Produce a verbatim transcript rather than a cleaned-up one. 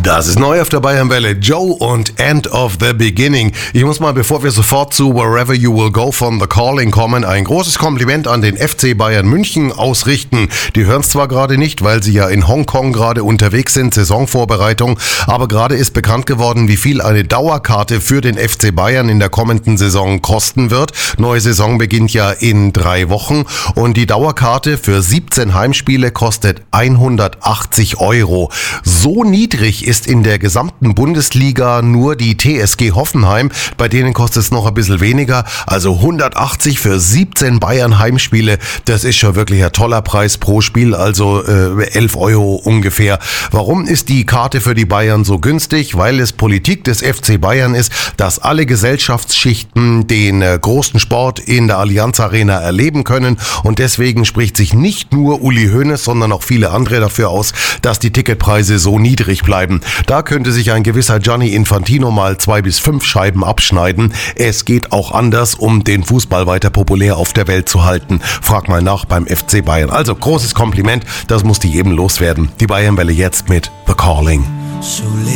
Das ist neu auf der Bayernwelle. Joe und End of the Beginning. Ich muss mal, bevor wir sofort zu Wherever You Will Go von The Calling kommen, ein großes Kompliment an den F C Bayern München ausrichten. Die hören es zwar gerade nicht, weil sie ja in Hongkong gerade unterwegs sind, Saisonvorbereitung, aber gerade ist bekannt geworden, wie viel eine Dauerkarte für den F C Bayern in der kommenden Saison kosten wird. Neue Saison beginnt ja in drei Wochen und die Dauerkarte für siebzehn Heimspiele kostet hundertachtzig Euro. So niedrig ist in der gesamten Bundesliga nur die T S G Hoffenheim. Bei denen kostet es noch ein bisschen weniger. Also hundertachtzig für siebzehn Bayern-Heimspiele. Das ist schon wirklich ein toller Preis pro Spiel. Also äh, elf Euro ungefähr. Warum ist die Karte für die Bayern so günstig? Weil es Politik des F C Bayern ist, dass alle Gesellschaftsschichten den äh, großen Sport in der Allianz Arena erleben können. Und deswegen spricht sich nicht nur Uli Hoeneß, sondern auch viele andere dafür aus, dass die Ticketpreise so niedrig bleiben. Da könnte sich ein gewisser Gianni Infantino mal zwei bis fünf Scheiben abschneiden. Es geht auch anders, um den Fußball weiter populär auf der Welt zu halten. Frag mal nach beim F C Bayern. Also großes Kompliment, das musste jedem loswerden. Die Bayernwelle jetzt mit The Calling.